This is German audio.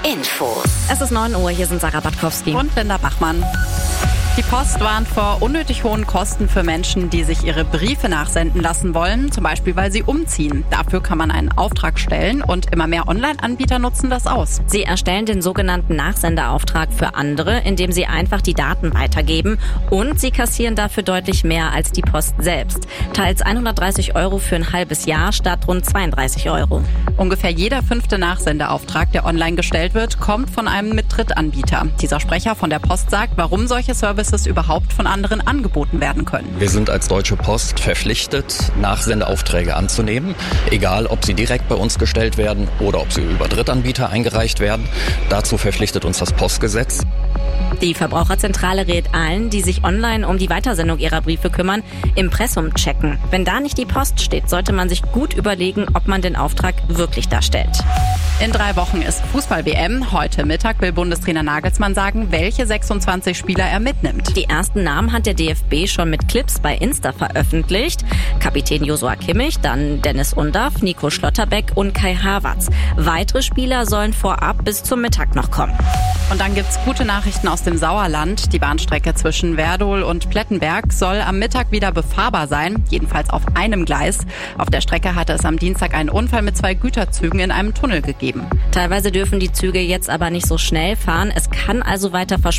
Infos. Es ist 9 Uhr, hier sind Sarah Batkowski und Linda Bachmann. Die Post warnt vor unnötig hohen Kosten für Menschen, die sich ihre Briefe nachsenden lassen wollen, zum Beispiel weil sie umziehen. Dafür kann man einen Auftrag stellen und immer mehr Online-Anbieter nutzen das aus. Sie erstellen den sogenannten Nachsendeauftrag für andere, indem sie einfach die Daten weitergeben, und sie kassieren dafür deutlich mehr als die Post selbst. Teils 130 € für ein halbes Jahr statt rund 32 €. Ungefähr jeder 5. Nachsendeauftrag, der online gestellt wird, kommt von einem Drittanbieter. Dieser Sprecher von der Post sagt, warum solche Services überhaupt von anderen angeboten werden können. Wir sind als Deutsche Post verpflichtet, Nachsendeaufträge anzunehmen, egal ob sie direkt bei uns gestellt werden oder ob sie über Drittanbieter eingereicht werden. Dazu verpflichtet uns das Postgesetz. Die Verbraucherzentrale rät allen, die sich online um die Weitersendung ihrer Briefe kümmern, Impressum checken. Wenn da nicht die Post steht, sollte man sich gut überlegen, ob man den Auftrag wirklich da stellt. In 3 Wochen ist Fußball-WM. Heute Mittag will Bundestrainer Nagelsmann sagen, welche 26 Spieler er mitnimmt. Die ersten Namen hat der DFB schon mit Clips bei Insta veröffentlicht. Kapitän Joshua Kimmich, dann Dennis Undaff, Nico Schlotterbeck und Kai Havertz. Weitere Spieler sollen vorab bis zum Mittag noch kommen. Und dann gibt's gute Nachrichten aus dem Sauerland. Die Bahnstrecke zwischen Werdohl und Plettenberg soll am Mittag wieder befahrbar sein, jedenfalls auf einem Gleis. Auf der Strecke hatte es am Dienstag einen Unfall mit 2 Güterzügen in einem Tunnel gegeben. Teilweise dürfen die Züge jetzt aber nicht so schnell fahren. Es kann also weiter verspätet